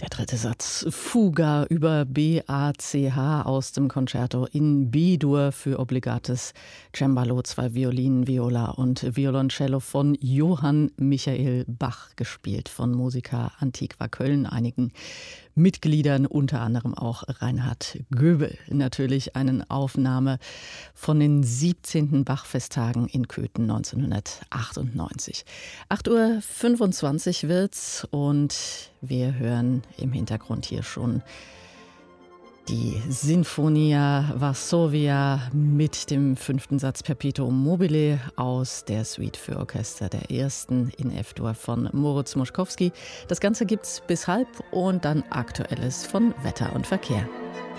Der dritte Satz, Fuga über BACH aus dem Concerto in B-Dur für obligates Cembalo, 2 Violinen, Viola und Violoncello von Johann Michael Bach, gespielt von Musica Antiqua Köln, einigen Mitgliedern, unter anderem auch Reinhard Göbel. Natürlich eine Aufnahme von den 17. Bach-Festtagen in Köthen 1998. 8:25 Uhr wird's und wir hören im Hintergrund hier schon die Sinfonia Varsovia mit dem 5. Satz Perpetuum mobile aus der Suite für Orchester der ersten in F-Dur von Moritz Moszkowski. Das Ganze gibt's bis halb und dann Aktuelles von Wetter und Verkehr.